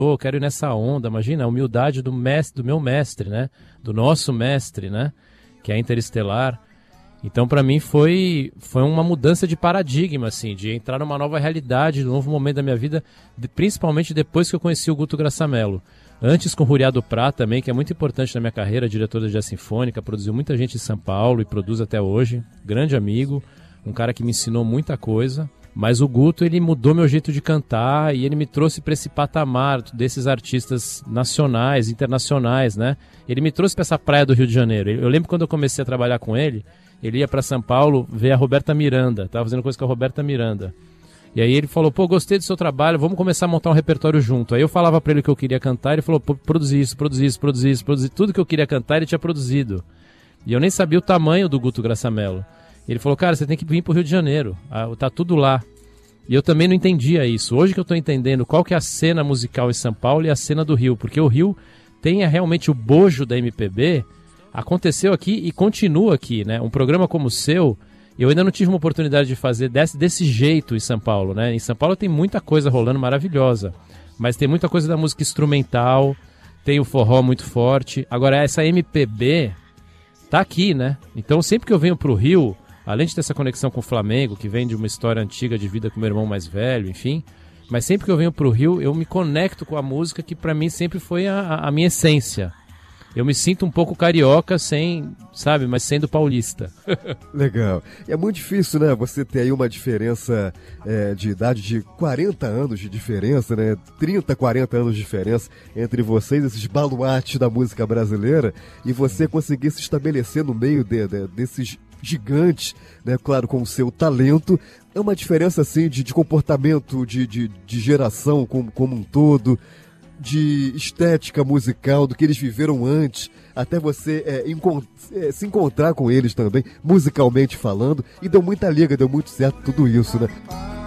Pô, quero ir nessa onda, imagina a humildade do mestre, do meu mestre, né? Do nosso mestre, né? Que é Interestelar. Então, para mim, foi uma mudança de paradigma, assim, de entrar numa nova realidade, num novo momento da minha vida, principalmente depois que eu conheci o Guto Graçamelo. Antes com o Ruriá do Prá também, que é muito importante na minha carreira, diretor da Jazz Sinfônica, produziu muita gente em São Paulo e produz até hoje. Grande amigo, um cara que me ensinou muita coisa. Mas o Guto, ele mudou meu jeito de cantar e ele me trouxe para esse patamar desses artistas nacionais, internacionais, né? Ele me trouxe para essa praia do Rio de Janeiro. Eu lembro quando eu comecei a trabalhar com ele, ele ia para São Paulo ver a Roberta Miranda, tava fazendo coisa com a Roberta Miranda. E aí ele falou, pô, gostei do seu trabalho, vamos começar a montar um repertório junto. Aí eu falava para ele o que eu queria cantar, ele falou, pô, produzir isso, tudo que eu queria cantar ele tinha produzido. E eu nem sabia o tamanho do Guto Graçamelo. Ele falou, cara, você tem que vir pro Rio de Janeiro, tá tudo lá. E eu também não entendia isso. Hoje que eu tô entendendo qual que é a cena musical em São Paulo e a cena do Rio, porque o Rio tem realmente o bojo da MPB, aconteceu aqui e continua aqui, né? Um programa como o seu, eu ainda não tive uma oportunidade de fazer desse jeito em São Paulo, né? Em São Paulo tem muita coisa rolando maravilhosa, mas tem muita coisa da música instrumental, tem o forró muito forte. Agora, essa MPB tá aqui, né? Então, sempre que eu venho pro Rio, além de ter essa conexão com o Flamengo, que vem de uma história antiga de vida com meu irmão mais velho, enfim, mas sempre que eu venho pro Rio, eu me conecto com a música que pra mim sempre foi a minha essência. Eu me sinto um pouco carioca mas sendo paulista. Legal. E é muito difícil, né? Você ter aí uma diferença de idade de 40 anos de diferença, né? 30, 40 anos de diferença entre vocês, esses baluartes da música brasileira, e você conseguir se estabelecer no meio desses gigantes, né? Claro, com o seu talento. É uma diferença, assim, de comportamento, de geração como um todo, de estética musical, do que eles viveram antes, até você se encontrar com eles também, musicalmente falando, e deu muita liga, deu muito certo tudo isso, né?